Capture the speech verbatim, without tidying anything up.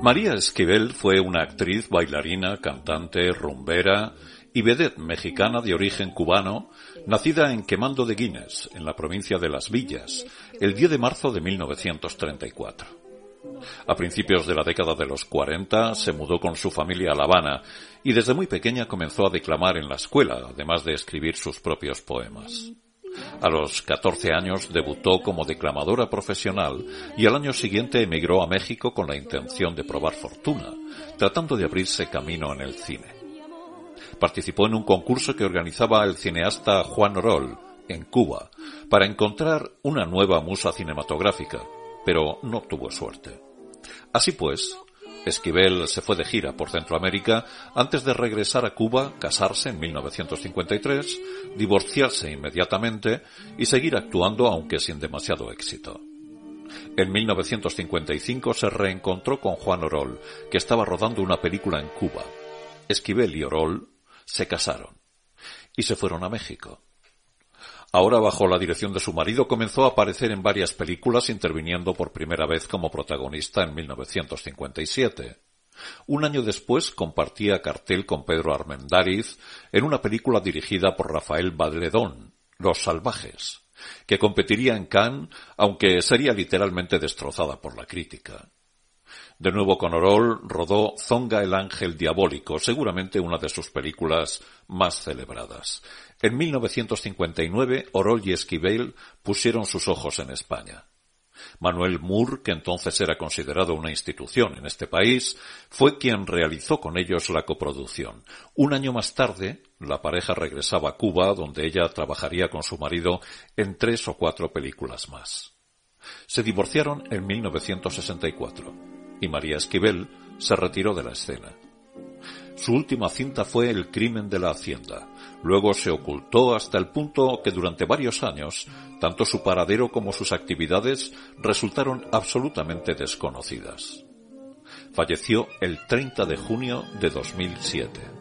María Esquivel fue una actriz, bailarina, cantante, rumbera y vedette mexicana de origen cubano, nacida en Quemando de Guines, en la provincia de Las Villas, el diez de marzo de mil novecientos treinta y cuatro. A principios de la década de los cuarenta se mudó con su familia a La Habana y desde muy pequeña comenzó a declamar en la escuela, además de escribir sus propios poemas. A los catorce años debutó como declamadora profesional y al año siguiente emigró a México con la intención de probar fortuna, tratando de abrirse camino en el cine. Participó en un concurso que organizaba el cineasta Juan Orol, en Cuba, para encontrar una nueva musa cinematográfica, pero no tuvo suerte. Así pues, Esquivel se fue de gira por Centroamérica antes de regresar a Cuba, casarse en mil novecientos cincuenta y tres, divorciarse inmediatamente y seguir actuando aunque sin demasiado éxito. En mil novecientos cincuenta y cinco se reencontró con Juan Orol, que estaba rodando una película en Cuba. Esquivel y Orol se casaron y se fueron a México. Ahora, bajo la dirección de su marido, comenzó a aparecer en varias películas, interviniendo por primera vez como protagonista en mil novecientos cincuenta y siete. Un año después compartía cartel con Pedro Armendáriz en una película dirigida por Rafael Valedón, Los Salvajes, que competiría en Cannes, aunque sería literalmente destrozada por la crítica. De nuevo con Orol rodó Zonga el ángel diabólico, seguramente una de sus películas más celebradas. En mil novecientos cincuenta y nueve, Orol y Esquivel pusieron sus ojos en España. Manuel Mur, que entonces era considerado una institución en este país, fue quien realizó con ellos la coproducción. Un año más tarde, la pareja regresaba a Cuba, donde ella trabajaría con su marido en tres o cuatro películas más. Se divorciaron en mil novecientos sesenta y cuatro. Y María Esquivel se retiró de la escena. Su última cinta fue El crimen de la hacienda. Luego se ocultó hasta el punto que durante varios años, tanto su paradero como sus actividades resultaron absolutamente desconocidas. Falleció el treinta de junio de dos mil siete.